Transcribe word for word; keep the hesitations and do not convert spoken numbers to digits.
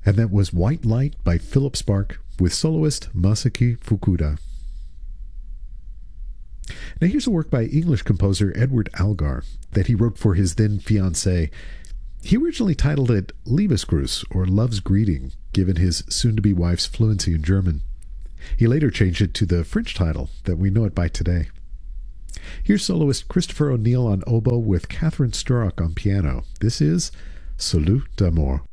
And that was White Light by Philip Spark with soloist Masaki Fukuda. Now here's a work by English composer Edward Algar that he wrote for his then fiancée. He originally titled it Liebesgruß, or Love's Greeting, given his soon-to-be wife's fluency in German. He later changed it to the French title that we know it by today. Here's soloist Christopher O'Neill on oboe with Catherine Sturrock on piano. This is Salut d'amour.